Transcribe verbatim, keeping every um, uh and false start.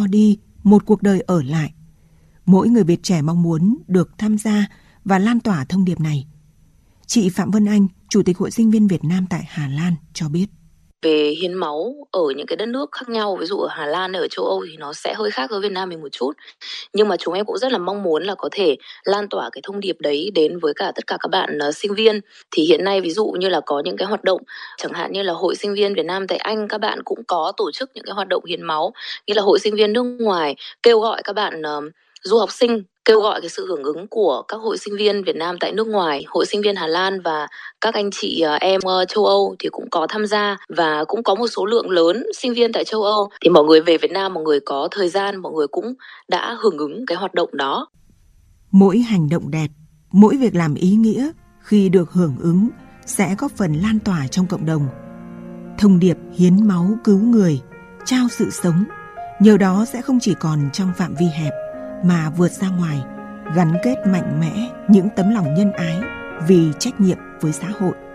cho đi, một cuộc đời ở lại. Mỗi người Việt trẻ mong muốn được tham gia và lan tỏa thông điệp này. Chị Phạm Vân Anh, Chủ tịch Hội Sinh viên Việt Nam tại Hà Lan cho biết. Về hiến máu ở những cái đất nước khác nhau, ví dụ ở Hà Lan hay ở châu Âu thì nó sẽ hơi khác với Việt Nam mình một chút. Nhưng mà chúng em cũng rất là mong muốn là có thể lan tỏa cái thông điệp đấy đến với cả tất cả các bạn uh, sinh viên. Thì hiện nay ví dụ như là có những cái hoạt động, chẳng hạn như là Hội Sinh viên Việt Nam tại Anh, các bạn cũng có tổ chức những cái hoạt động hiến máu. Như là Hội Sinh viên nước ngoài kêu gọi các bạn uh, du học sinh, kêu gọi cái sự hưởng ứng của các hội sinh viên Việt Nam tại nước ngoài. Hội sinh viên Hà Lan và các anh chị uh, em uh, châu Âu thì cũng có tham gia, và cũng có một số lượng lớn sinh viên tại châu Âu. Thì mọi người về Việt Nam, mọi người có thời gian, mọi người cũng đã hưởng ứng cái hoạt động đó. Mỗi hành động đẹp, mỗi việc làm ý nghĩa khi được hưởng ứng sẽ góp phần lan tỏa trong cộng đồng. Thông điệp hiến máu cứu người, trao sự sống, nhờ đó sẽ không chỉ còn trong phạm vi hẹp mà vượt ra ngoài, gắn kết mạnh mẽ những tấm lòng nhân ái vì trách nhiệm với xã hội.